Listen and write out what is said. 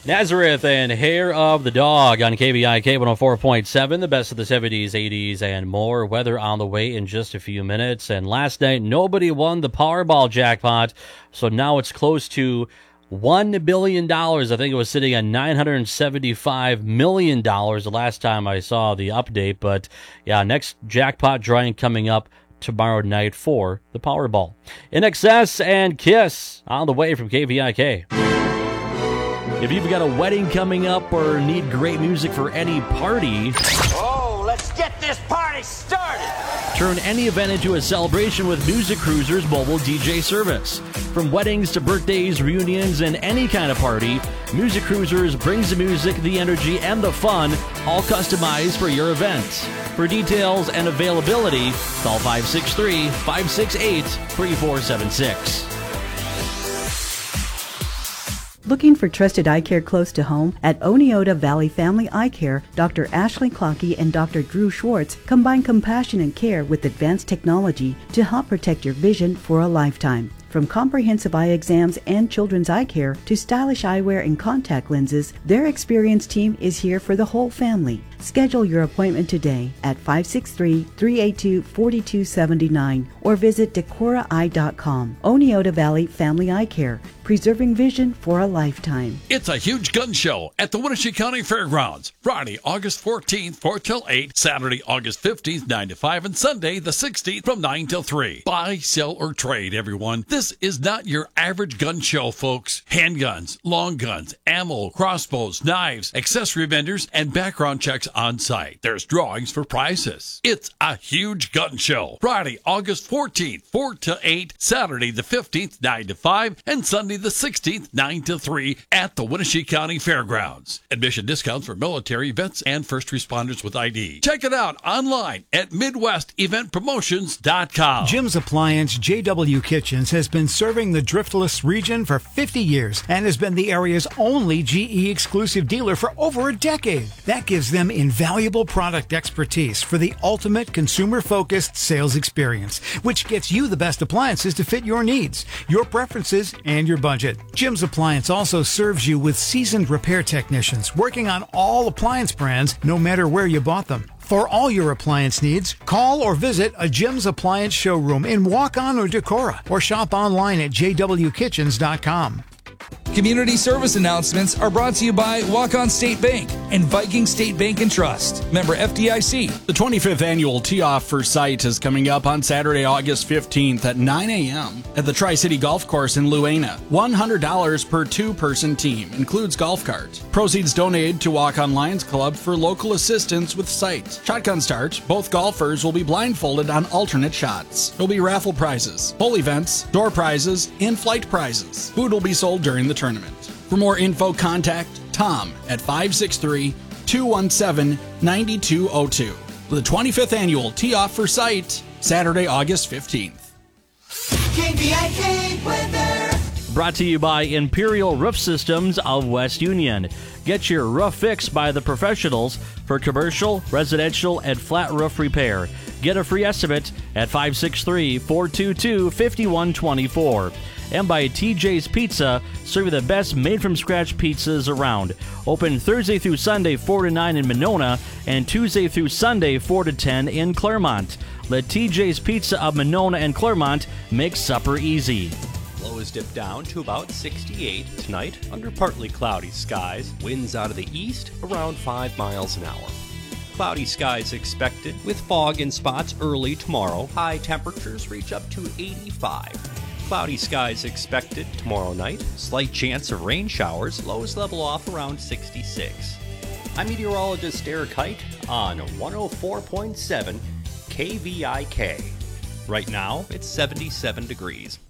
Nazareth and Hair of the Dog on KVIK 104.7, the best of the 70s, 80s, and more. Weather on the way in just a few minutes. And last night, nobody won the Powerball jackpot, so now it's close to $1 billion. I think it was sitting at $975 million the last time I saw the update. But yeah, next jackpot drawing coming up tomorrow night for the Powerball. INXS and Kiss on the way from KVIK. If you've got a wedding coming up or need great music for any party, let's get this party started! Turn any event into a celebration with Music Cruisers mobile DJ service. From weddings to birthdays, reunions, and any kind of party, Music Cruisers brings the music, the energy, and the fun, all customized for your event. For details and availability, call 563-568-3476. Looking for trusted eye care close to home? At Oneota Valley Family Eye Care, Dr. Ashley Clockey and Dr. Drew Schwartz combine compassion and care with advanced technology to help protect your vision for a lifetime. From comprehensive eye exams and children's eye care to stylish eyewear and contact lenses, their experienced team is here for the whole family. Schedule your appointment today at 563-382-4279 or visit decoraeye.com. Oneota Valley Family Eye Care, preserving vision for a lifetime. It's a huge gun show at the Wenatchee County Fairgrounds. Friday, August 14th, 4 till 8. Saturday, August 15th, 9 to 5. And Sunday, the 16th, from 9 till 3. Buy, sell, or trade, everyone. This is not your average gun show, folks. Handguns, long guns, ammo, crossbows, knives, accessory vendors, and background checks on site. There's drawings for prizes. It's a huge gun show. Friday, August 14th, 4 to 8. Saturday, the 15th, 9 to 5. And Sunday, the 16th, 9 to 3 at the Wenatchee County Fairgrounds. Admission discounts for military, vets, and first responders with ID. Check it out online at MidwestEventPromotions.com. Jim's Appliance JW Kitchens has been serving the Driftless region for 50 years and has been the area's only GE exclusive dealer for over a decade. That gives them invaluable product expertise for the ultimate consumer-focused sales experience, which gets you the best appliances to fit your needs, your preferences, and your budget. Jim's Appliance also serves you with seasoned repair technicians working on all appliance brands, no matter where you bought them. For all your appliance needs, call or visit a Jim's Appliance showroom in Waukon or Decorah, or shop online at jwkitchens.com. Community service announcements are brought to you by Waukon State Bank and Viking State Bank and Trust. Member FDIC. The 25th annual Tee-Off for Sight is coming up on Saturday, August 15th at 9 a.m. at the Tri-City Golf Course in Luena. $100 per two-person team. Includes golf carts. Proceeds donated to Waukon Lions Club for local assistance with sight. Shotgun start. Both golfers will be blindfolded on alternate shots. There'll be raffle prizes, pole events, door prizes, and flight prizes. Food will be sold during the tournament. For more info, contact Tom at 563-217-9202. For the 25th annual Tee-Off for Sight, Saturday, August 15th. KVIK weather. Brought to you by Imperial Roof Systems of West Union. Get your roof fixed by the professionals for commercial, residential, and flat roof repair. Get a free estimate at 563-422-5124. And by TJ's Pizza, serving the best made-from-scratch pizzas around. Open Thursday through Sunday, 4 to 9 in Monona, and Tuesday through Sunday, 4 to 10 in Claremont. Let TJ's Pizza of Monona and Claremont make supper easy. Lows dip down to about 68 tonight under partly cloudy skies. Winds out of the east around 5 miles an hour. Cloudy skies expected with fog in spots early tomorrow. High temperatures reach up to 85. Cloudy skies expected tomorrow night. Slight chance of rain showers. Lows level off around 66. I'm meteorologist Eric Height on 104.7 KVIK. Right now, it's 77 degrees.